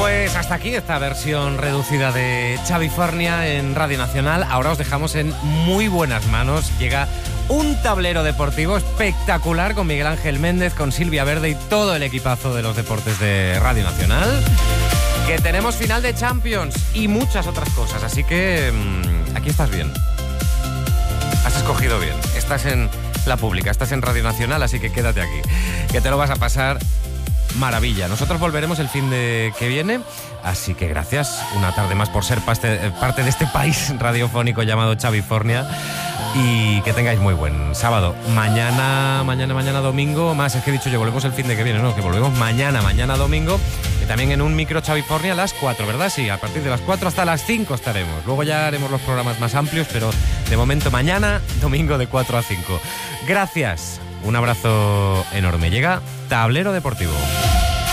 Pues hasta aquí esta versión reducida de Xavifornia en Radio Nacional. Ahora os dejamos en muy buenas manos. Llega un tablero deportivo espectacular con Miguel Ángel Méndez, con Silvia Verde y todo el equipazo de los deportes de Radio Nacional. Que tenemos final de Champions y muchas otras cosas, así que aquí estás bien. Has escogido bien. Estás en la pública, estás en Radio Nacional, así que quédate aquí, que te lo vas a pasar maravilla. Nosotros volveremos el fin de que viene, así que gracias una tarde más por ser parte de este país radiofónico llamado Xavifornia, y que tengáis muy buen sábado. Mañana domingo, más es que he dicho yo, volvemos el fin de que viene, no, que volvemos mañana domingo, que también en un micro Xavifornia a las 4, ¿verdad? Sí, a partir de las 4 hasta las 5 estaremos. Luego ya haremos los programas más amplios, pero de momento mañana, domingo de 4 a 5. Gracias, un abrazo enorme. Llega Tablero Deportivo.